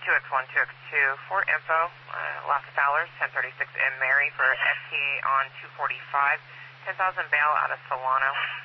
2X1, 2X2 for info. Las Fowlers, 1036 M. Mary for FTA on 245. 10,000 bail out of Solano.